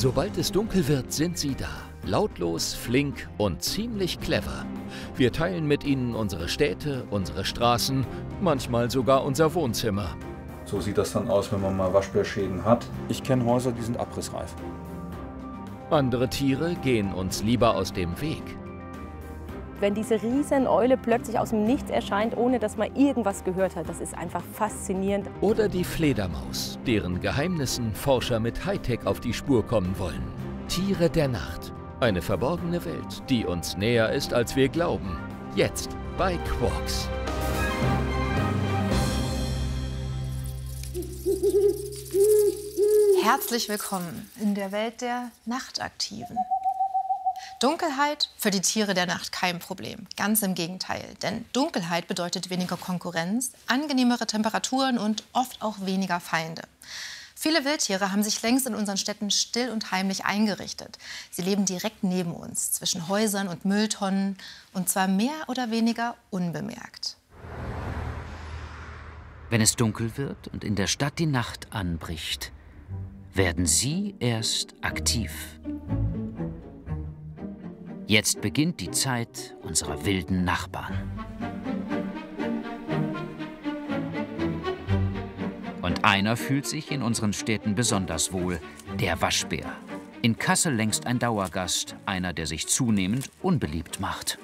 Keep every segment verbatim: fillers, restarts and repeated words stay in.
Sobald es dunkel wird, sind sie da. Lautlos, flink und ziemlich clever. Wir teilen mit ihnen unsere Städte, unsere Straßen, manchmal sogar unser Wohnzimmer. So sieht das dann aus, wenn man mal Waschbärschäden hat. Ich kenne Häuser, die sind abrissreif. Andere Tiere gehen uns lieber aus dem Weg. Wenn diese riesen Eule plötzlich aus dem Nichts erscheint, ohne dass man irgendwas gehört hat, das ist einfach faszinierend. Oder die Fledermaus, deren Geheimnissen Forscher mit Hightech auf die Spur kommen wollen. Tiere der Nacht. Eine verborgene Welt, die uns näher ist, als wir glauben. Jetzt bei Quarks. Herzlich willkommen in der Welt der Nachtaktiven. Dunkelheit für die Tiere der Nacht kein Problem. Ganz im Gegenteil. Denn Dunkelheit bedeutet weniger Konkurrenz, angenehmere Temperaturen und oft auch weniger Feinde. Viele Wildtiere haben sich längst in unseren Städten still und heimlich eingerichtet. Sie leben direkt neben uns, zwischen Häusern und Mülltonnen, und zwar mehr oder weniger unbemerkt. Wenn es dunkel wird und in der Stadt die Nacht anbricht, werden sie erst aktiv. Jetzt beginnt die Zeit unserer wilden Nachbarn. Und einer fühlt sich in unseren Städten besonders wohl, der Waschbär. In Kassel längst ein Dauergast, einer, der sich zunehmend unbeliebt macht.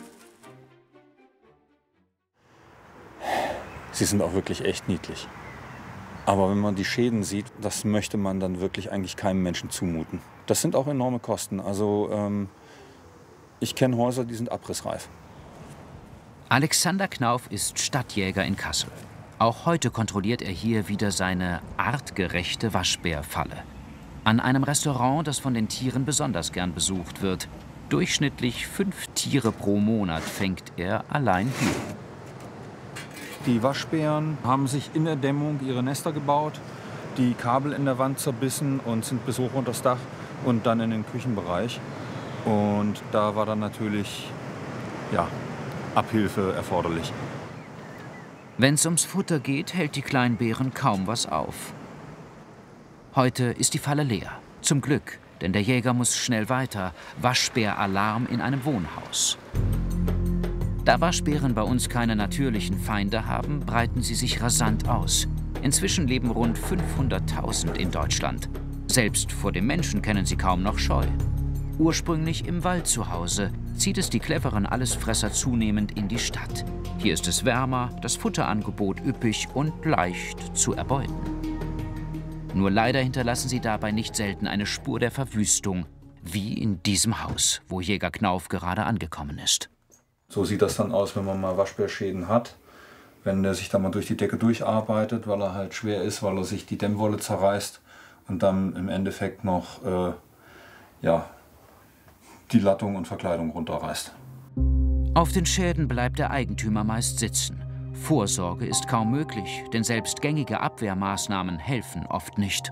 Sie sind auch wirklich echt niedlich. Aber wenn man die Schäden sieht, das möchte man dann wirklich eigentlich keinem Menschen zumuten. Das sind auch enorme Kosten. Also ähm, ich kenne Häuser, die sind abrissreif. Alexander Knauf ist Stadtjäger in Kassel. Auch heute kontrolliert er hier wieder seine artgerechte Waschbärfalle. An einem Restaurant, das von den Tieren besonders gern besucht wird. Durchschnittlich fünf Tiere pro Monat fängt er allein hier. Die Waschbären haben sich in der Dämmung ihre Nester gebaut, die Kabel in der Wand zerbissen und sind bis hoch unter das Dach und dann in den Küchenbereich. Und da war dann natürlich ja, Abhilfe erforderlich. Wenn es ums Futter geht, hält die Kleinbären kaum was auf. Heute ist die Falle leer. Zum Glück, denn der Jäger muss schnell weiter. Waschbäralarm in einem Wohnhaus. Da Waschbären bei uns keine natürlichen Feinde haben, breiten sie sich rasant aus. Inzwischen leben rund fünfhunderttausend in Deutschland. Selbst vor dem Menschen kennen sie kaum noch Scheu. Ursprünglich im Wald zu Hause, zieht es die cleveren Allesfresser zunehmend in die Stadt. Hier ist es wärmer, das Futterangebot üppig und leicht zu erbeuten. Nur leider hinterlassen sie dabei nicht selten eine Spur der Verwüstung, wie in diesem Haus, wo Jäger Knauf gerade angekommen ist. So sieht das dann aus, wenn man mal Waschbärschäden hat. Wenn der sich dann mal durch die Decke durcharbeitet, weil er halt schwer ist, weil er sich die Dämmwolle zerreißt und dann im Endeffekt noch äh, ja, die Lattung und Verkleidung runterreißt. Auf den Schäden bleibt der Eigentümer meist sitzen. Vorsorge ist kaum möglich, denn selbst gängige Abwehrmaßnahmen helfen oft nicht.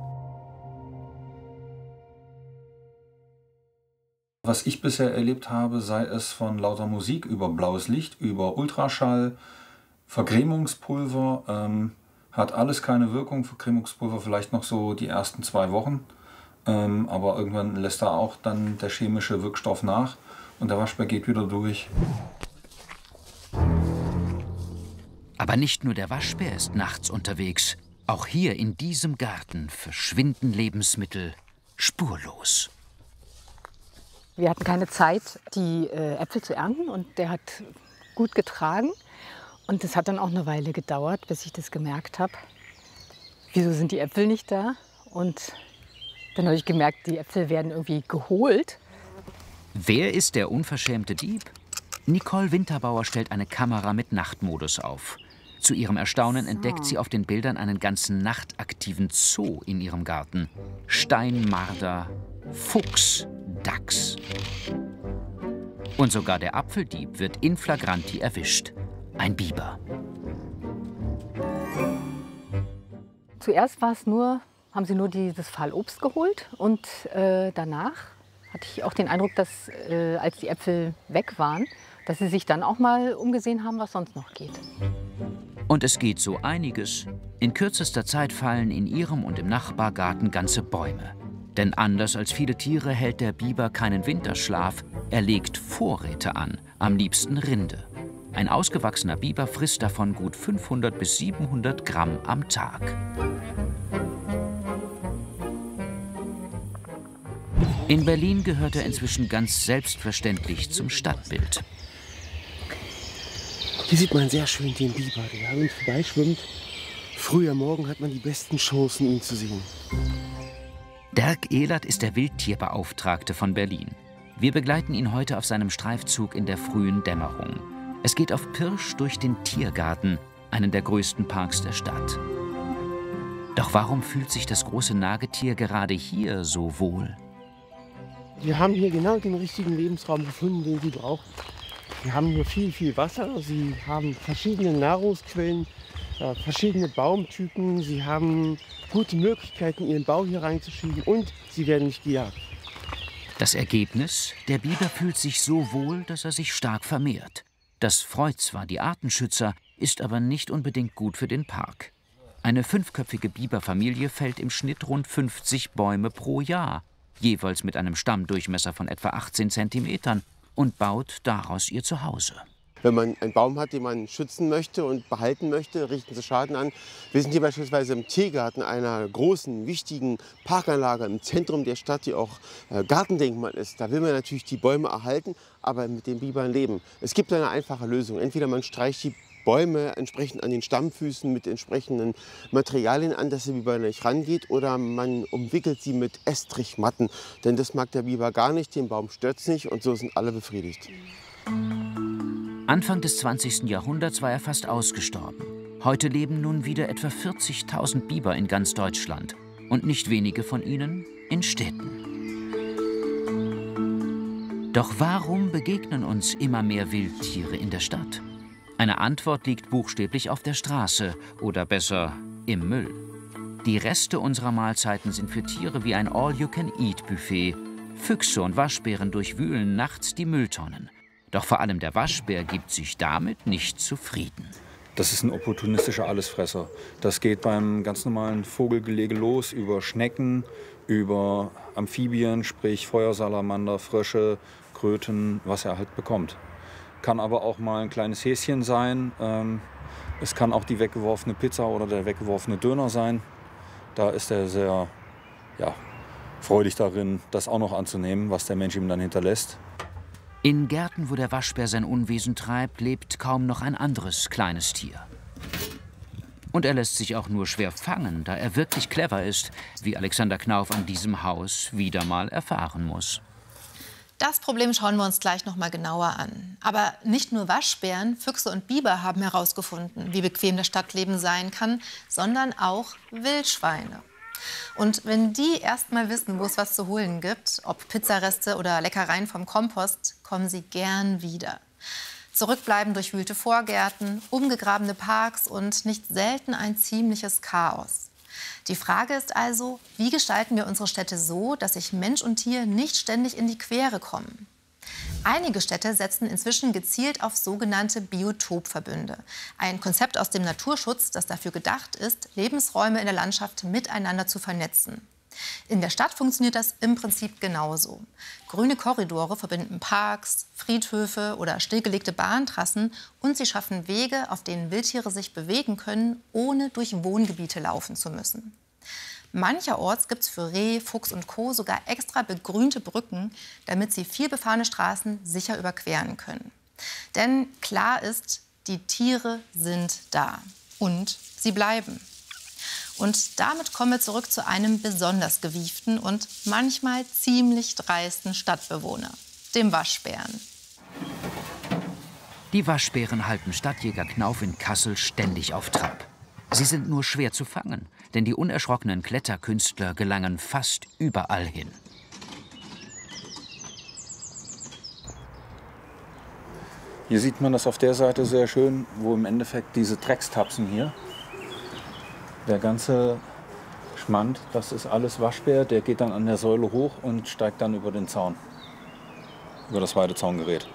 Was ich bisher erlebt habe, sei es von lauter Musik über blaues Licht, über Ultraschall, Vercremungspulver, ähm, hat alles keine Wirkung. Vercremungspulver vielleicht noch so die ersten zwei Wochen, ähm, aber irgendwann lässt da auch dann der chemische Wirkstoff nach und der Waschbär geht wieder durch. Aber nicht nur der Waschbär ist nachts unterwegs. Auch hier in diesem Garten verschwinden Lebensmittel spurlos. Wir hatten keine Zeit, die äh, Äpfel zu ernten, und der hat gut getragen. Und es hat dann auch eine Weile gedauert, bis ich das gemerkt habe. Wieso sind die Äpfel nicht da? Und dann habe ich gemerkt, die Äpfel werden irgendwie geholt. Wer ist der unverschämte Dieb? Nicole Winterbauer stellt eine Kamera mit Nachtmodus auf. Zu ihrem Erstaunen entdeckt sie auf den Bildern einen ganzen nachtaktiven Zoo in ihrem Garten. Steinmarder, Fuchs, Dachs. Und sogar der Apfeldieb wird in flagranti erwischt. Ein Biber. Zuerst war es nur, haben sie nur dieses Fallobst geholt, und äh, danach hatte ich auch den Eindruck, dass äh, als die Äpfel weg waren, dass sie sich dann auch mal umgesehen haben, was sonst noch geht. Und es geht so einiges. In kürzester Zeit fallen in ihrem und im Nachbargarten ganze Bäume. Denn anders als viele Tiere hält der Biber keinen Winterschlaf, er legt Vorräte an, am liebsten Rinde. Ein ausgewachsener Biber frisst davon gut fünfhundert bis siebenhundert Gramm am Tag. In Berlin gehört er inzwischen ganz selbstverständlich zum Stadtbild. Hier sieht man sehr schön den Biber, der an uns vorbeischwimmt. Früh am Morgen hat man die besten Chancen, ihn zu sehen. Dirk Ehlert ist der Wildtierbeauftragte von Berlin. Wir begleiten ihn heute auf seinem Streifzug in der frühen Dämmerung. Es geht auf Pirsch durch den Tiergarten, einen der größten Parks der Stadt. Doch warum fühlt sich das große Nagetier gerade hier so wohl? Wir haben hier genau den richtigen Lebensraum gefunden, den sie brauchen. Wir haben hier viel, viel Wasser. Sie haben verschiedene Nahrungsquellen, äh, verschiedene Baumtypen. Sie haben gute Möglichkeiten, ihren Bau hier reinzuschieben und sie werden nicht gejagt. Das Ergebnis? Der Biber fühlt sich so wohl, dass er sich stark vermehrt. Das freut zwar die Artenschützer, ist aber nicht unbedingt gut für den Park. Eine fünfköpfige Biberfamilie fällt im Schnitt rund fünfzig Bäume pro Jahr, jeweils mit einem Stammdurchmesser von etwa achtzehn Zentimetern, und baut daraus ihr Zuhause. Wenn man einen Baum hat, den man schützen möchte und behalten möchte, richten sie Schaden an. Wir sind hier beispielsweise im Tiergarten einer großen, wichtigen Parkanlage im Zentrum der Stadt, die auch äh, Gartendenkmal ist. Da will man natürlich die Bäume erhalten, aber mit den Bibern leben. Es gibt eine einfache Lösung. Entweder man streicht die Bäume entsprechend an den Stammfüßen mit entsprechenden Materialien an, dass der Biber nicht rangeht, oder man umwickelt sie mit Estrichmatten. Denn das mag der Biber gar nicht, den Baum stört es nicht und so sind alle befriedigt. Anfang des zwanzigsten Jahrhunderts war er fast ausgestorben. Heute leben nun wieder etwa vierzigtausend Biber in ganz Deutschland und nicht wenige von ihnen in Städten. Doch warum begegnen uns immer mehr Wildtiere in der Stadt? Eine Antwort liegt buchstäblich auf der Straße oder besser im Müll. Die Reste unserer Mahlzeiten sind für Tiere wie ein All-You-Can-Eat-Buffet. Füchse und Waschbären durchwühlen nachts die Mülltonnen. Doch vor allem der Waschbär gibt sich damit nicht zufrieden. Das ist ein opportunistischer Allesfresser. Das geht beim ganz normalen Vogelgelege los, über Schnecken, über Amphibien, sprich Feuersalamander, Frösche, Kröten, was er halt bekommt. Kann aber auch mal ein kleines Häschen sein. Ähm, es kann auch die weggeworfene Pizza oder der weggeworfene Döner sein. Da ist er sehr ja, freudig darin, das auch noch anzunehmen, was der Mensch ihm dann hinterlässt. In Gärten, wo der Waschbär sein Unwesen treibt, lebt kaum noch ein anderes kleines Tier. Und er lässt sich auch nur schwer fangen, da er wirklich clever ist, wie Alexander Knauf an diesem Haus wieder mal erfahren muss. Das Problem schauen wir uns gleich noch mal genauer an. Aber nicht nur Waschbären, Füchse und Biber haben herausgefunden, wie bequem das Stadtleben sein kann, sondern auch Wildschweine. Und wenn die erst mal wissen, wo es was zu holen gibt, ob Pizzareste oder Leckereien vom Kompost, kommen sie gern wieder. Zurückbleiben durchwühlte Vorgärten, umgegrabene Parks und nicht selten ein ziemliches Chaos. Die Frage ist also, wie gestalten wir unsere Städte so, dass sich Mensch und Tier nicht ständig in die Quere kommen? Einige Städte setzen inzwischen gezielt auf sogenannte Biotopverbünde. Ein Konzept aus dem Naturschutz, das dafür gedacht ist, Lebensräume in der Landschaft miteinander zu vernetzen. In der Stadt funktioniert das im Prinzip genauso. Grüne Korridore verbinden Parks, Friedhöfe oder stillgelegte Bahntrassen und sie schaffen Wege, auf denen Wildtiere sich bewegen können, ohne durch Wohngebiete laufen zu müssen. Mancherorts gibt es für Reh, Fuchs und Co. sogar extra begrünte Brücken, damit sie vielbefahrene Straßen sicher überqueren können. Denn klar ist, die Tiere sind da und sie bleiben. Und damit kommen wir zurück zu einem besonders gewieften und manchmal ziemlich dreisten Stadtbewohner, dem Waschbären. Die Waschbären halten Stadtjäger Knauf in Kassel ständig auf Trab. Sie sind nur schwer zu fangen, denn die unerschrockenen Kletterkünstler gelangen fast überall hin. Hier sieht man das auf der Seite sehr schön, wo im Endeffekt diese Dreckstapsen hier, der ganze Schmand, das ist alles Waschbär, der geht dann an der Säule hoch und steigt dann über den Zaun, über das Weidezaungerät.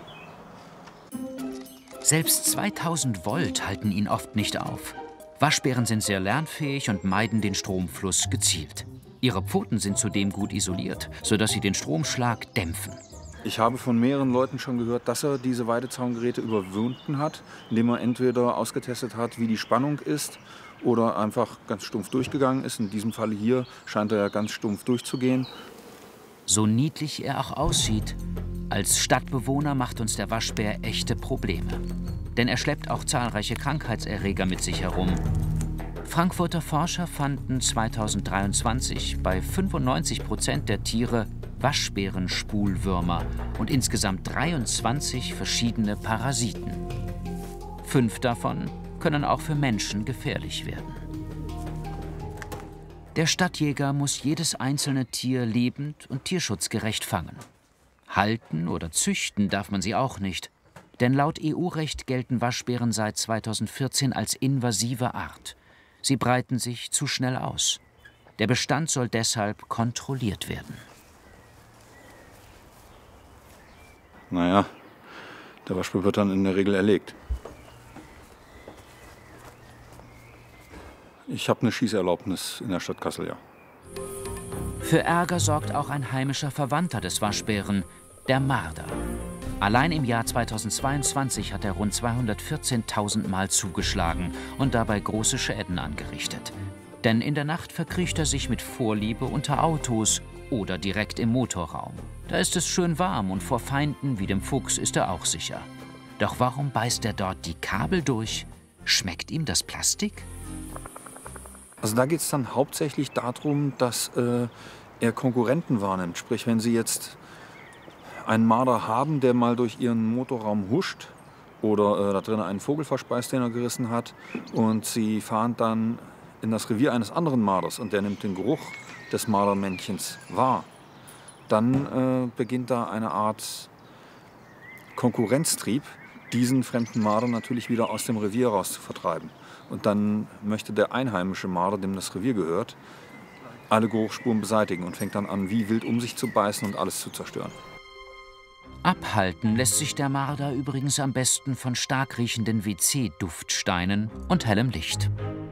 Selbst zweitausend Volt halten ihn oft nicht auf. Waschbären sind sehr lernfähig und meiden den Stromfluss gezielt. Ihre Pfoten sind zudem gut isoliert, sodass sie den Stromschlag dämpfen. Ich habe von mehreren Leuten schon gehört, dass er diese Weidezaungeräte überwunden hat, indem er entweder ausgetestet hat, wie die Spannung ist, oder einfach ganz stumpf durchgegangen ist. In diesem Fall hier scheint er ja ganz stumpf durchzugehen. So niedlich er auch aussieht, als Stadtbewohner macht uns der Waschbär echte Probleme. Denn er schleppt auch zahlreiche Krankheitserreger mit sich herum. Frankfurter Forscher fanden zweitausenddreiundzwanzig bei fünfundneunzig Prozent der Tiere Waschbärenspulwürmer und insgesamt dreiundzwanzig verschiedene Parasiten. Fünf davon können auch für Menschen gefährlich werden. Der Stadtjäger muss jedes einzelne Tier lebend und tierschutzgerecht fangen. Halten oder züchten darf man sie auch nicht, denn laut E U-Recht gelten Waschbären seit zweitausendvierzehn als invasive Art. Sie breiten sich zu schnell aus. Der Bestand soll deshalb kontrolliert werden. Naja, der Waschbär wird dann in der Regel erlegt. Ich habe eine Schießerlaubnis in der Stadt Kassel, ja. Für Ärger sorgt auch ein heimischer Verwandter des Waschbären, der Marder. Allein im Jahr zweitausendzweiundzwanzig hat er rund zweihundertvierzehntausend Mal zugeschlagen und dabei große Schäden angerichtet. Denn in der Nacht verkriecht er sich mit Vorliebe unter Autos oder direkt im Motorraum. Da ist es schön warm und vor Feinden wie dem Fuchs ist er auch sicher. Doch warum beißt er dort die Kabel durch? Schmeckt ihm das Plastik? Also da geht es dann hauptsächlich darum, dass äh, er Konkurrenten wahrnimmt. Sprich, wenn Sie jetzt einen Marder haben, der mal durch Ihren Motorraum huscht oder äh, da drinnen einen Vogel verspeist, den er gerissen hat, und Sie fahren dann in das Revier eines anderen Marders und der nimmt den Geruch des Mardermännchens wahr, dann äh, beginnt da eine Art Konkurrenztrieb, diesen fremden Marder natürlich wieder aus dem Revier raus zu vertreiben. Und dann möchte der einheimische Marder, dem das Revier gehört, alle Geruchsspuren beseitigen und fängt dann an, wie wild um sich zu beißen und alles zu zerstören. Abhalten lässt sich der Marder übrigens am besten von stark riechenden W C-Duftsteinen und hellem Licht.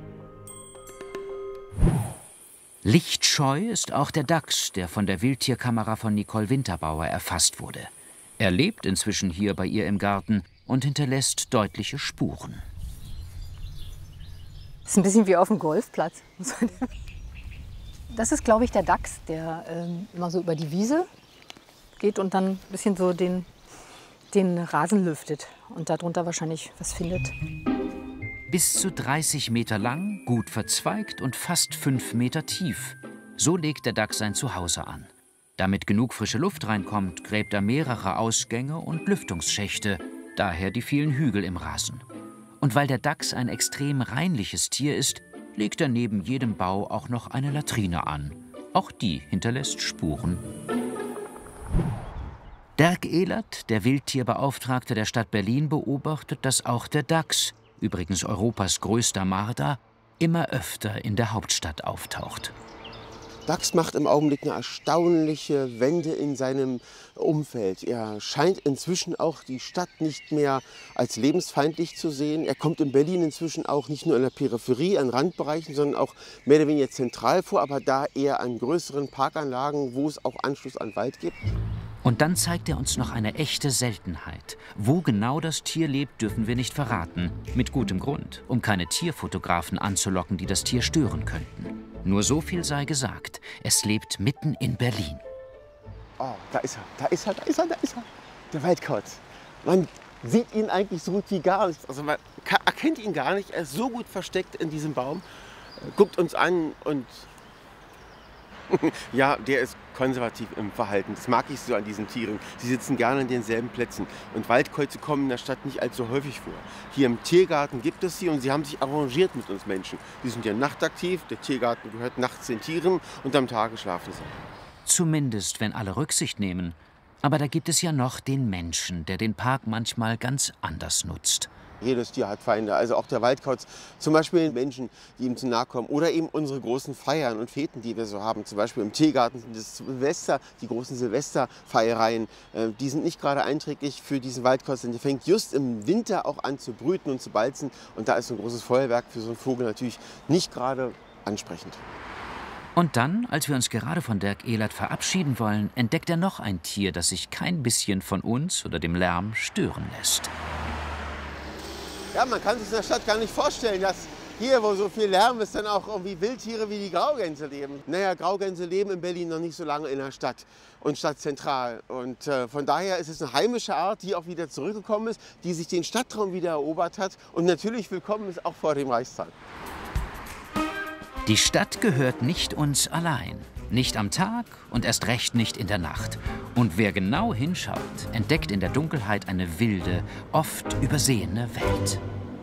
Lichtscheu ist auch der Dachs, der von der Wildtierkamera von Nicole Winterbauer erfasst wurde. Er lebt inzwischen hier bei ihr im Garten und hinterlässt deutliche Spuren. Das ist ein bisschen wie auf dem Golfplatz. Das ist, glaube ich, der Dachs, der ähm, immer so über die Wiese geht und dann ein bisschen so den, den Rasen lüftet und darunter wahrscheinlich was findet. Bis zu dreißig Meter lang, gut verzweigt und fast fünf Meter tief. So legt der Dachs sein Zuhause an. Damit genug frische Luft reinkommt, gräbt er mehrere Ausgänge und Lüftungsschächte, daher die vielen Hügel im Rasen. Und weil der Dachs ein extrem reinliches Tier ist, legt er neben jedem Bau auch noch eine Latrine an. Auch die hinterlässt Spuren. Dirk Ehlert, der Wildtierbeauftragte der Stadt Berlin, beobachtet, dass auch der Dachs, übrigens Europas größter Marder, immer öfter in der Hauptstadt auftaucht. Dachs macht im Augenblick eine erstaunliche Wende in seinem Umfeld. Er scheint inzwischen auch die Stadt nicht mehr als lebensfeindlich zu sehen. Er kommt in Berlin inzwischen auch nicht nur in der Peripherie, an Randbereichen, sondern auch mehr oder weniger zentral vor, aber da eher an größeren Parkanlagen, wo es auch Anschluss an Wald gibt. Und dann zeigt er uns noch eine echte Seltenheit. Wo genau das Tier lebt, dürfen wir nicht verraten. Mit gutem Grund, um keine Tierfotografen anzulocken, die das Tier stören könnten. Nur so viel sei gesagt, es lebt mitten in Berlin. Oh, da ist er, da ist er, da ist er, da ist er. Der Waldkauz. Man sieht ihn eigentlich so gut wie gar nicht. Also man erkennt ihn gar nicht, er ist so gut versteckt in diesem Baum. Guckt uns an und ja, der ist konservativ im Verhalten. Das mag ich so an diesen Tieren. Sie sitzen gerne an denselben Plätzen. Und Waldkäuze kommen in der Stadt nicht allzu häufig vor. Hier im Tiergarten gibt es sie und sie haben sich arrangiert mit uns Menschen. Die sind ja nachtaktiv, der Tiergarten gehört nachts den Tieren und am Tage schlafen sie. Zumindest, wenn alle Rücksicht nehmen. Aber da gibt es ja noch den Menschen, der den Park manchmal ganz anders nutzt. Jedes Tier hat Feinde, also auch der Waldkauz. Zum Beispiel Menschen, die ihm zu nahe kommen. Oder eben unsere großen Feiern und Feten, die wir so haben. Zum Beispiel im Tiergarten sind das Silvester, die großen Silvesterfeiereien. Die sind nicht gerade einträglich für diesen Waldkauz, denn der fängt just im Winter auch an zu brüten und zu balzen. Und da ist so ein großes Feuerwerk für so einen Vogel natürlich nicht gerade ansprechend. Und dann, als wir uns gerade von Dirk Ehlert verabschieden wollen, entdeckt er noch ein Tier, das sich kein bisschen von uns oder dem Lärm stören lässt. Ja, man kann sich in der Stadt gar nicht vorstellen, dass hier, wo so viel Lärm ist, dann auch irgendwie Wildtiere wie die Graugänse leben. Naja, Graugänse leben in Berlin noch nicht so lange in der Stadt und stadtzentral. Und äh, von daher ist es eine heimische Art, die auch wieder zurückgekommen ist, die sich den Stadtraum wieder erobert hat und natürlich willkommen ist auch vor dem Reichstag. Die Stadt gehört nicht uns allein. Nicht am Tag und erst recht nicht in der Nacht. Und wer genau hinschaut, entdeckt in der Dunkelheit eine wilde, oft übersehene Welt.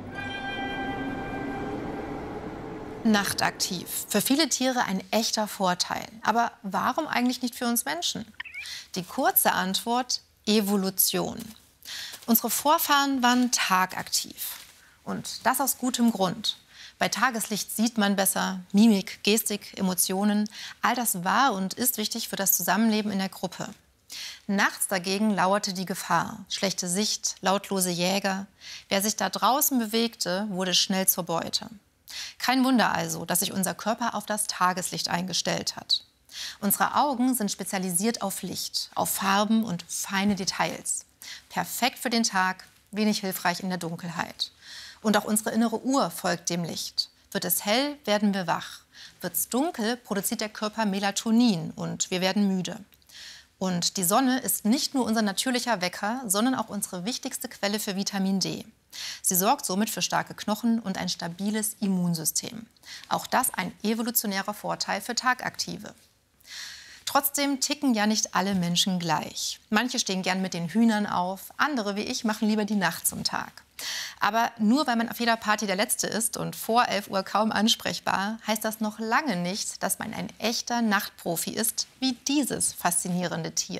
Nachtaktiv. Für viele Tiere ein echter Vorteil. Aber warum eigentlich nicht für uns Menschen? Die kurze Antwort: Evolution. Unsere Vorfahren waren tagaktiv. Und das aus gutem Grund. Bei Tageslicht sieht man besser, Mimik, Gestik, Emotionen. All das war und ist wichtig für das Zusammenleben in der Gruppe. Nachts dagegen lauerte die Gefahr. Schlechte Sicht, lautlose Jäger. Wer sich da draußen bewegte, wurde schnell zur Beute. Kein Wunder also, dass sich unser Körper auf das Tageslicht eingestellt hat. Unsere Augen sind spezialisiert auf Licht, auf Farben und feine Details. Perfekt für den Tag, wenig hilfreich in der Dunkelheit. Und auch unsere innere Uhr folgt dem Licht. Wird es hell, werden wir wach. Wird es dunkel, produziert der Körper Melatonin und wir werden müde. Und die Sonne ist nicht nur unser natürlicher Wecker, sondern auch unsere wichtigste Quelle für Vitamin D. Sie sorgt somit für starke Knochen und ein stabiles Immunsystem. Auch das ein evolutionärer Vorteil für Tagaktive. Trotzdem ticken ja nicht alle Menschen gleich. Manche stehen gern mit den Hühnern auf, andere wie ich machen lieber die Nacht zum Tag. Aber nur weil man auf jeder Party der Letzte ist und vor elf Uhr kaum ansprechbar, heißt das noch lange nicht, dass man ein echter Nachtprofi ist, wie dieses faszinierende Tier.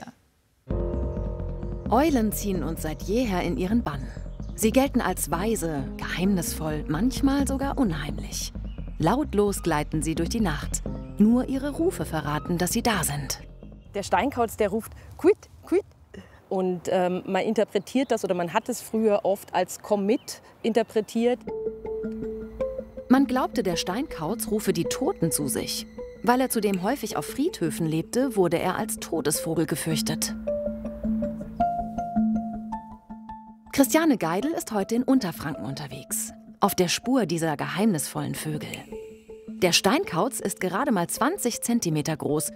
Eulen ziehen uns seit jeher in ihren Bann. Sie gelten als weise, geheimnisvoll, manchmal sogar unheimlich. Lautlos gleiten sie durch die Nacht. Nur ihre Rufe verraten, dass sie da sind. Der Steinkauz, der ruft Quit, Quit. Und ähm, man interpretiert das, oder man hat es früher oft als Komm mit interpretiert. Man glaubte, der Steinkauz rufe die Toten zu sich. Weil er zudem häufig auf Friedhöfen lebte, wurde er als Todesvogel gefürchtet. Christiane Geidel ist heute in Unterfranken unterwegs, auf der Spur dieser geheimnisvollen Vögel. Der Steinkauz ist gerade mal zwanzig Zentimeter groß.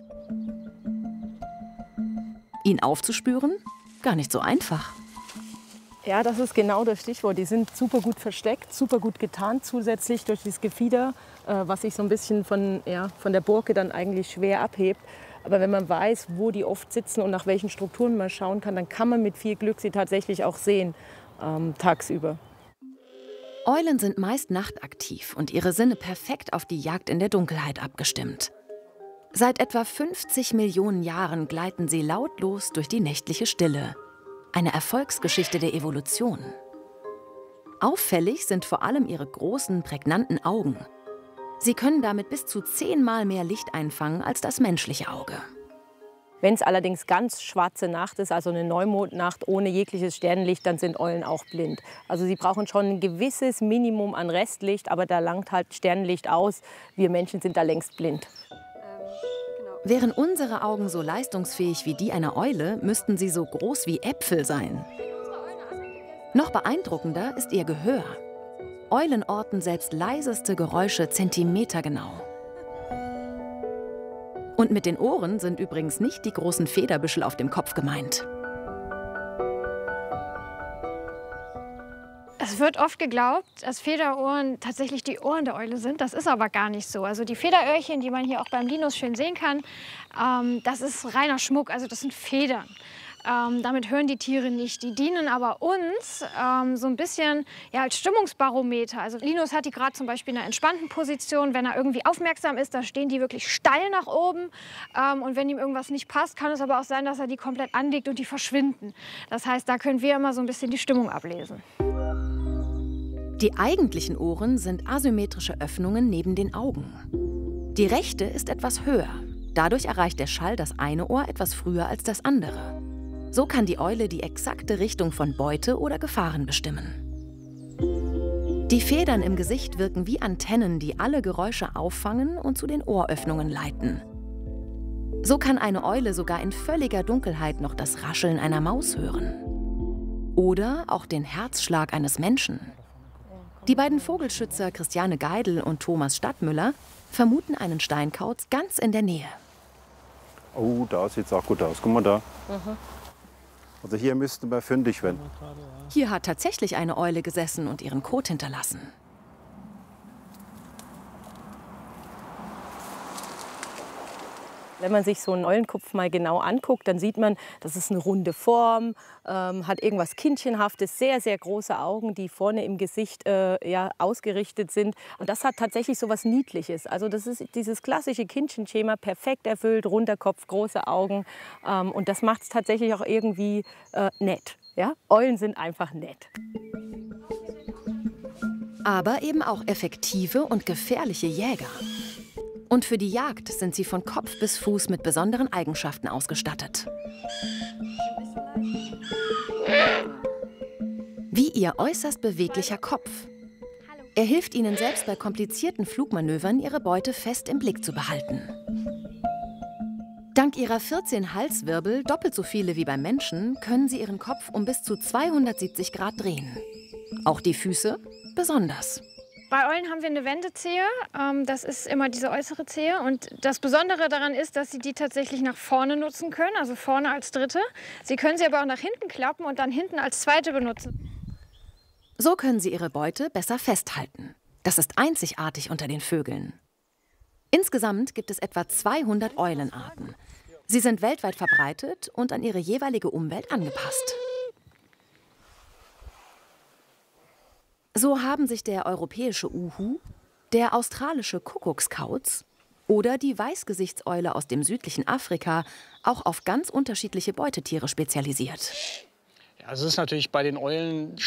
Ihn aufzuspüren? Gar nicht so einfach. Ja, das ist genau das Stichwort. Die sind super gut versteckt, super gut getarnt, zusätzlich durch das Gefieder, äh, was sich so ein bisschen von, ja, von der Borke dann eigentlich schwer abhebt. Aber wenn man weiß, wo die oft sitzen und nach welchen Strukturen man schauen kann, dann kann man mit viel Glück sie tatsächlich auch sehen, ähm, tagsüber. Eulen sind meist nachtaktiv und ihre Sinne perfekt auf die Jagd in der Dunkelheit abgestimmt. Seit etwa fünfzig Millionen Jahren gleiten sie lautlos durch die nächtliche Stille. Eine Erfolgsgeschichte der Evolution. Auffällig sind vor allem ihre großen, prägnanten Augen. Sie können damit bis zu zehnmal mehr Licht einfangen als das menschliche Auge. Wenn es allerdings ganz schwarze Nacht ist, also eine Neumondnacht ohne jegliches Sternenlicht, dann sind Eulen auch blind. Also sie brauchen schon ein gewisses Minimum an Restlicht, aber da langt halt Sternenlicht aus. Wir Menschen sind da längst blind. Wären unsere Augen so leistungsfähig wie die einer Eule, müssten sie so groß wie Äpfel sein. Noch beeindruckender ist ihr Gehör. Eulen orten selbst leiseste Geräusche zentimetergenau. Und mit den Ohren sind übrigens nicht die großen Federbüschel auf dem Kopf gemeint. Es wird oft geglaubt, dass Federohren tatsächlich die Ohren der Eule sind. Das ist aber gar nicht so. Also die Federöhrchen, die man hier auch beim Linus schön sehen kann, ähm, das ist reiner Schmuck, also das sind Federn. Ähm, damit hören die Tiere nicht. Die dienen aber uns ähm, so ein bisschen ja, als Stimmungsbarometer. Also Linus hat die gerade zum Beispiel in einer entspannten Position. Wenn er irgendwie aufmerksam ist, dann stehen die wirklich steil nach oben. Ähm, und wenn ihm irgendwas nicht passt, kann es aber auch sein, dass er die komplett anlegt und die verschwinden. Das heißt, da können wir immer so ein bisschen die Stimmung ablesen. Die eigentlichen Ohren sind asymmetrische Öffnungen neben den Augen. Die rechte ist etwas höher. Dadurch erreicht der Schall das eine Ohr etwas früher als das andere. So kann die Eule die exakte Richtung von Beute oder Gefahren bestimmen. Die Federn im Gesicht wirken wie Antennen, die alle Geräusche auffangen und zu den Ohröffnungen leiten. So kann eine Eule sogar in völliger Dunkelheit noch das Rascheln einer Maus hören. Oder auch den Herzschlag eines Menschen. Die beiden Vogelschützer Christiane Geidel und Thomas Stadtmüller vermuten einen Steinkauz ganz in der Nähe. Oh, da sieht es auch gut aus. Guck mal da. Mhm. Also hier müssten wir fündig werden. Hier hat tatsächlich eine Eule gesessen und ihren Kot hinterlassen. Wenn man sich so einen Eulenkopf mal genau anguckt, dann sieht man, das ist eine runde Form, ähm, hat irgendwas Kindchenhaftes, sehr, sehr große Augen, die vorne im Gesicht äh, ja, ausgerichtet sind. Und das hat tatsächlich so was Niedliches. Also das ist dieses klassische Kindchenschema, perfekt erfüllt, runder Kopf, große Augen. Ähm, und das macht es tatsächlich auch irgendwie äh, nett. Ja? Eulen sind einfach nett. Aber eben auch effektive und gefährliche Jäger. Und für die Jagd sind sie von Kopf bis Fuß mit besonderen Eigenschaften ausgestattet. Wie ihr äußerst beweglicher Kopf. Er hilft ihnen selbst bei komplizierten Flugmanövern, ihre Beute fest im Blick zu behalten. Dank ihrer vierzehn Halswirbel, doppelt so viele wie beim Menschen, können sie ihren Kopf um bis zu zweihundertsiebzig Grad drehen. Auch die Füße besonders. Bei Eulen haben wir eine Wendezehe, das ist immer diese äußere Zehe. Und das Besondere daran ist, dass sie die tatsächlich nach vorne nutzen können, also vorne als dritte. Sie können sie aber auch nach hinten klappen und dann hinten als zweite benutzen. So können sie ihre Beute besser festhalten. Das ist einzigartig unter den Vögeln. Insgesamt gibt es etwa zweihundert Eulenarten. Sie sind weltweit verbreitet und an ihre jeweilige Umwelt angepasst. So haben sich der europäische Uhu, der australische Kuckuckskauz oder die Weißgesichtseule aus dem südlichen Afrika auch auf ganz unterschiedliche Beutetiere spezialisiert. Ja, es ist natürlich bei den Eulen